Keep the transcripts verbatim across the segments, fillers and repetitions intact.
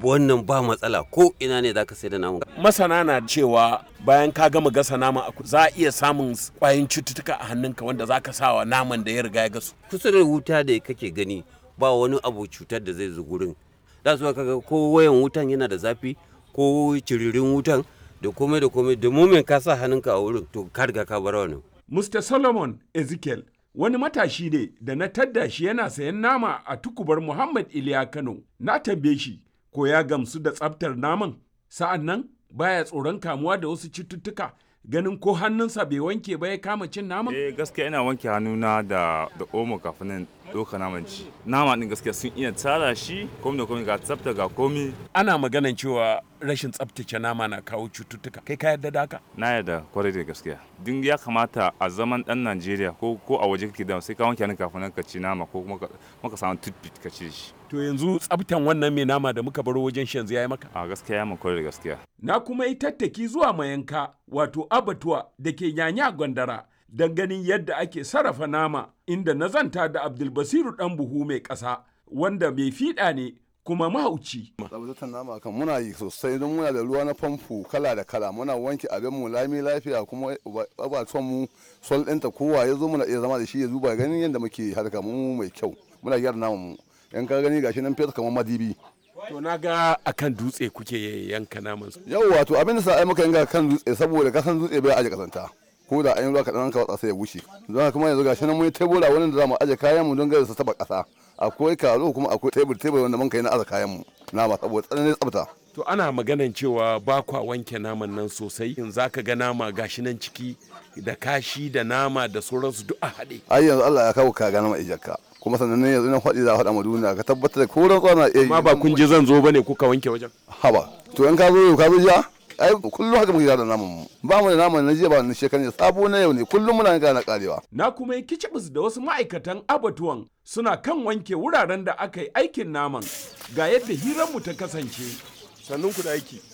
wannan ba matsala ko ina ne zaka sai da naman. Masana na cewa bayan ka gama gasa nama za a iya samun kwayoyin cututtuka a hannunka wanda zaka sawa naman da ya riga ya gasu. Kusa da wuta da kake gani ba wani abu cutar da zai zo gurin. Da su kaga ko wayan wutan yana da zafi ko ciririn wutan da komai da komai da mumin ka sa hannunka a wurin to ka riga ka bar wannan. mister Solomon Ezekiel wani matashi ne da na tadda shi yana sayan nama a tukubar Muhammad Iliya Kano. Na tambaye shi ko ya gamsu da tsaftar naman, sa'an nan baya tsoron kamuwa da wasu cututtuka ganin ko hannunsa bai wanke ba ya kama cin naman? Eh gaskiya ina wanke hannuna da da omo kafin nan doka naman ci. Nama din gaskiya sun iya tsara shi komai da komai ga tsafta ga komai. Ana maganan cewa rashin tsaftace nama na kawo cututtuka. Kai ka yarda da haka? Na yarda kwarai da gaskiya. Din ya kamata a zaman dan Najeriya ko ko a waje kake da sai ka wanke hannun kafin nan ka ci nama ko kuma ka samu toothpick ka ci shi. To yanzu tsaftan wannan mai nama da muka baro wajen shi yanzu yayi maka? A gaskiya ya mun kwarai da gaskiya. Na kuma yi tattaki zuwa mayanka wato abatuwa da ke Nyanya Gwandara don ganin yadda ake sarrafa nama, inda na zanta da Abdulbasiru dan buhu mai ƙasa wanda mai fiɗa ne kuma mahauci. Tsabtatar nama kan muna yi sosai don muna da ruwa na famfo kala da kala, muna wanke abin mu lami lafiya kuma abatuwan mu sol ɗinta kowa ya zo muna iya zama da shi ya zuba ganin yadda muke harka mu mai kyau, muna gyara naman mu. Yan ka gani gashi nan fesa kamar madibi. To na ga akan dutse kuke yanka naman su. Yau wato abin da sa ai muka yanka kan dutse saboda kasan dutse bai aje kasanta. Ko da an yi ruwa kaɗan ka watsa sai ya bushe. Don kuma yanzu gashi nan mun yi tebura wani da za mu aje kayan mu don gare su taba ƙasa. Akwai karo kuma akwai tebur tebur wanda mun kai na aza kayan mu. Nama saboda tsananin tsafta. To ana maganan cewa ba kwa wanke naman nan sosai in zaka ga nama gashi nan ciki da kashi da nama da sauransu duk a haɗe. Ai yanzu Allah ya kawo ka ga nama ijakka. Kuma sannan ne yanzu na faɗi za a faɗa ma duniya ka tabbatar da koran tsana iya yi. Amma ba kun je zan zo bane kuka wanke wajen. Haba to in ka zo ka zo jiya ai kullum haka muke da naman mu. Ba mu da naman na jiya ba na shekaran sabo na yau ne kullum muna ga na karewa. Na kuma yi kicibis da wasu ma'aikatan abatuwan suna kan wanke wuraren da aka yi aikin naman ga yadda hirar mu ta kasance. Sannun ku da aiki.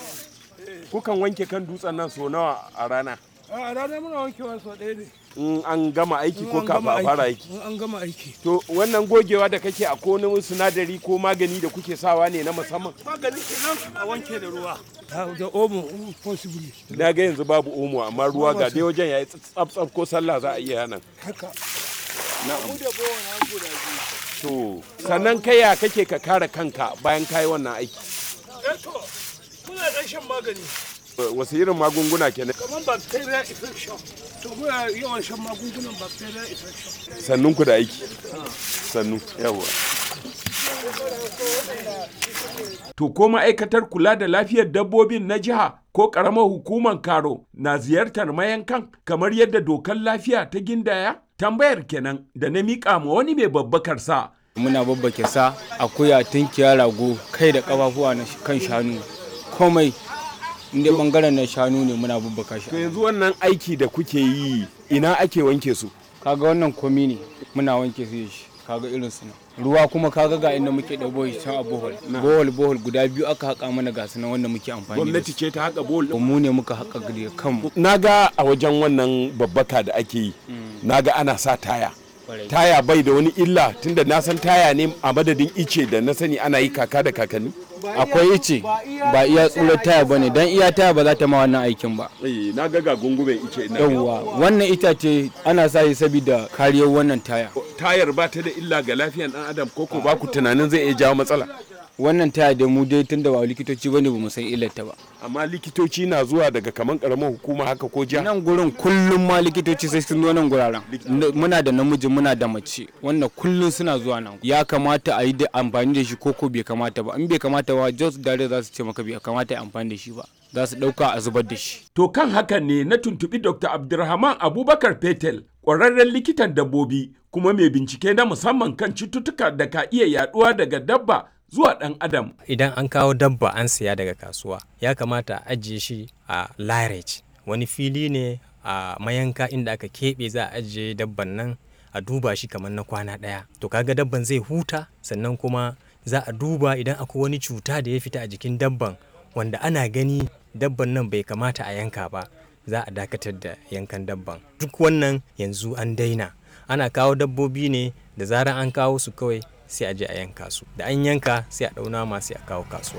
Kukan wanke kan dutsen nan so nawa a rana? A rana muna wankewa sau ɗaya ne. In an gama aiki ko kafin a fara aiki? In an gama aiki. To wannan gogewa da kake a ko wani sinadari ko magani da kuke sawa ne na musamman? Magani kenan a wanke da ruwa. Da omo possibly. Na ga yanzu babu omo amma ruwa ga dai wajen yayi tsaf ko sallah za a iya nan. Haka. Na'am. Da bawa na guda biyu. To sannan kai ya kake ka kare kanka bayan kai wannan aiki? Eh to muna ɗan shan magani. Wasu irin magunguna kenan? Kamar bacteria infection. To muna yawan shan magungunan bacteria infection. Sannun ku da aiki. Sannu. Yawa. To ko ma'aikatar kula da lafiyar dabbobin na jiha ko ƙaramar hukumar Karo na ziyartar mayankan kamar yadda dokar lafiya ta gindaya? Tambayar kenan da na miƙa ma wani mai babbakar sa. Muna babbake sa akuya tunkiya rago kai da ƙafafuwa na kan shanu komai inda bangaren na shanu ne muna babbaka shi. To yanzu wannan aiki da kuke yi ina ake wanke su? Kaga wannan komi ne muna wanke su shi kaga irin su ruwa kuma kaga ga inda muke da bohol can a bohol bohol bohol guda biyu aka haƙa mana ga sunan wanda muke amfani da su. Gwamnati ce ta haƙa bohol? Mu ne muka haƙa da kanmu. Naga a wajen wannan babbaka da ake yi naga ana sa taya. Taya bai da wani illa tunda na san taya ne a madadin ice da na sani ana yi kaka da kakanni. Akwai ice ba iya tsurar taya bane dan iya taya ba za ta ma wannan aikin ba. Eh na ga ga gungumen ice ina. Yawwa wannan itace ana sa shi saboda kariyar wannan taya. Tayar ba ta da illa ga lafiyar dan adam ko ko ba ku tunanin zai iya jawo matsala? Wannan taya da mu dai tunda ba likitoci bane ba mu san illar ta ba. Amma likitoci na zuwa daga kaman karamar hukuma haka ko jiha? Nan gurin kullum ma likitoci sai sun zo nan guraren. Muna da namiji muna da mace wannan kullum suna zuwa nan. Ya kamata a yi da amfani da shi ko ko bai kamata ba. In bai kamata ba just dare za su ce maka bai kamata a amfani da shi ba. Za su dauka a zubar da shi. To kan hakan ne na tuntubi Doctor Abdulrahman Abubakar Petel, ƙwararren likitan dabbobi kuma mai bincike na musamman kan cututtuka da ka iya yaduwa daga dabba zuwa ɗan adam. Idan an kawo dabba an siya daga kasuwa ya kamata a ajiye shi a lairage, wani fili ne a mayanka inda aka keɓe za a ajiye dabban nan a duba shi kamar na kwana ɗaya. To kaga dabban zai huta sannan kuma za a duba idan akwai wani cuta da ya fita a jikin dabban wanda ana gani dabban nan bai kamata a yanka ba, za a dakatar da yankan dabban. Duk wannan yanzu an daina, ana kawo dabbobi ne da zarar an kawo su kawai sai a je a yanka su, da an yanka sai a ɗau nama sai a kawo kasuwa.